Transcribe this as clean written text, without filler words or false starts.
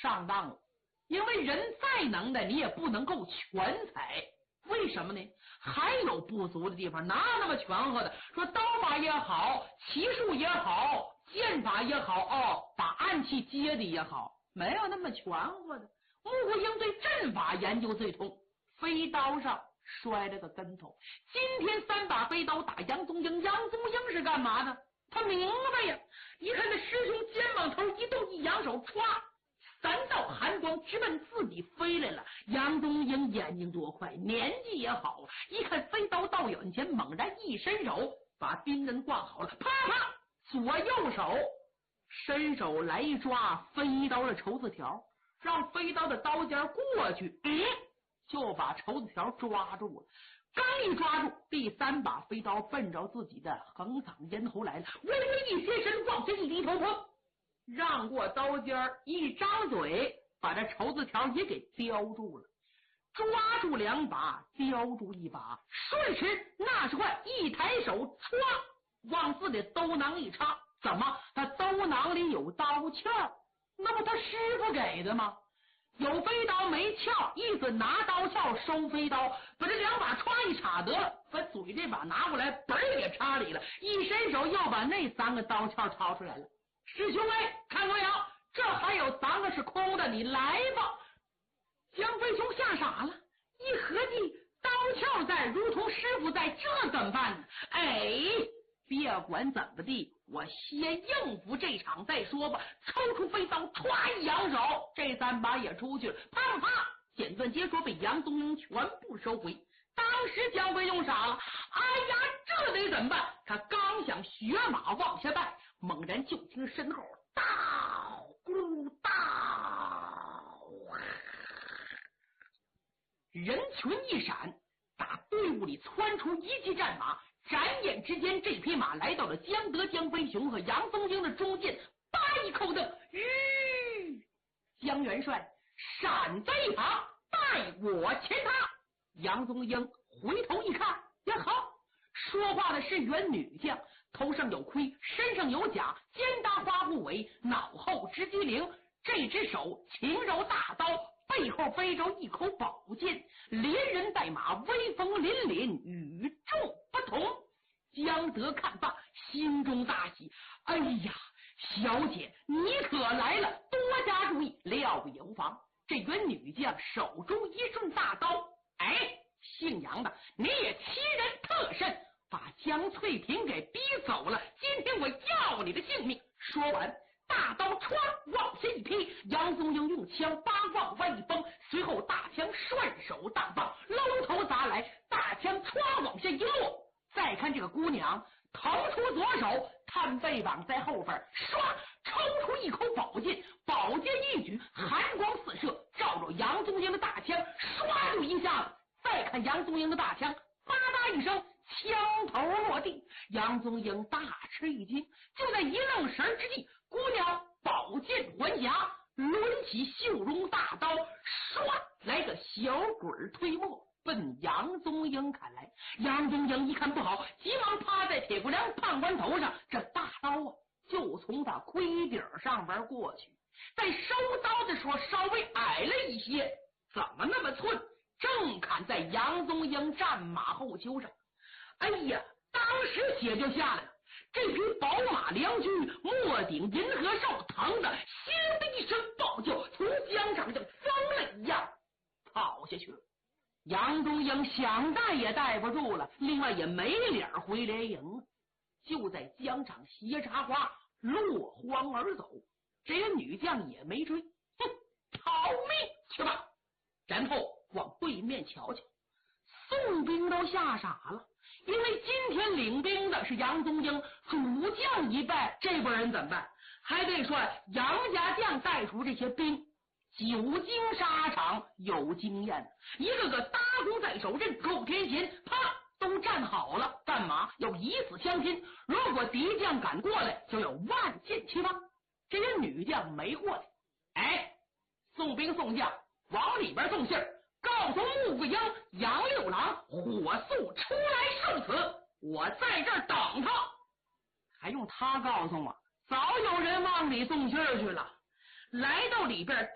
上当了。因为人再能的，你也不能够全才。为什么呢？还有不足的地方，哪那么全乎的？说刀法也好，骑术也好，剑法也好，把暗器接的也好，没有那么全乎的。穆桂英对阵法研究最通，飞刀上摔了个跟头。今天3把飞刀打杨宗英，杨宗英是干嘛的？他明白呀！一看那师兄肩膀头一动，一扬手，歘，3道寒光直奔自己飞来了。杨宗英眼睛多快，年纪也好，一看飞刀到眼前，猛然一伸手，把兵刃挂好了，啪啪，左右手伸手来一抓飞刀的绸子条，让飞刀的刀尖过去，就把绸子条抓住了。刚一抓住，第3把飞刀奔着自己的横嗓咽喉来了，微微一斜身，往前一低头，砰，让过刀尖，一张嘴把这绸子条也给叼住了。抓住2把，叼住1把，瞬时那是快，一抬手，唰，往自己兜囊一插。怎么？他兜囊里有刀鞘，那不他师傅给的吗？有飞刀没鞘，意思拿刀鞘收飞刀，把这2把歘一插得了，把嘴这把拿过来，本也插里了，一伸手又把那3个刀鞘掏出来了。师兄哎，看过没有？这还有3个是空的，你来吧。江飞兄吓傻了，一合计，刀鞘在，如同师傅在，这怎么办呢？别管怎么地，我先应付这场再说吧。抽出飞刀，歘一扬手，这3把也出去了，啪啪，简短结说被杨宗英全部收回。当时江飞用傻了，哎呀，这得怎么办？他刚想血马往下拜，猛然就听身后刀咕刀，人群一闪，打队伍里窜出一骑战马。眨眼之间，这匹马来到了江德、江飞雄和杨宗英的中间，叭一扣蹬，江元帅闪在一旁，待我擒他。杨宗英回头一看，呀好，说话的是员女将，头上有盔，身上有甲，肩搭花布尾，脑后直机灵，这只手轻柔大刀，背后背着一口宝剑，连人带马，威风凛凛，与众不同。江德看罢，心中大喜，哎呀，小姐你可来了，多加注意，料也无妨。这员女将手中一顺大刀，姓杨的，你也欺人特甚，把江翠萍给逼走了，今天我要你的性命。说完，大刀歘往下一劈，杨宗英用枪八往外一崩，随后大枪顺手当棒，搂头砸来，大枪歘往下一落。再看这个姑娘，腾出左手，探背膀在后边，唰抽出一口宝剑，宝剑一举，寒光四射，照着杨宗英的大枪，唰就一下子。再看杨宗英的大枪，吧嗒一声，枪头落地。杨宗英大吃一惊，就在一愣神之际，姑娘宝剑还夹，抡起绣绒大刀，唰来个小鬼推磨，奔杨宗英砍来。杨宗英一看不好，急忙趴在铁骨梁判官头上，这大刀就从他盔顶上边过去，在收刀的时候稍微矮了一些，怎么那么寸？正砍在杨宗英战马后丘上。哎呀，当时血就下来了。这匹宝马良驹末顶银河兽疼的心的一声暴叫，从疆场像疯了一样跑下去了。杨宗英想带也带不住了，另外也没脸回连营，就在疆场斜插花落荒而走。这个女将也没追，逃命去吧。然后往对面瞧瞧，宋兵都吓傻了，因为今天领兵的是杨宗英，主将一败，这波人怎么办？还得说杨家将带出这些兵久经沙场，有经验，一个个搭弓在手，刃口天弦，啪都站好了，干嘛？要以死相拼。如果敌将赶过来，就要万箭齐发。这些女将没过来，宋兵宋将往里边送信儿，告诉穆桂英、杨六郎火速出来受死，我在这儿等他。还用他告诉我？早有人往里送信儿去了。来到里边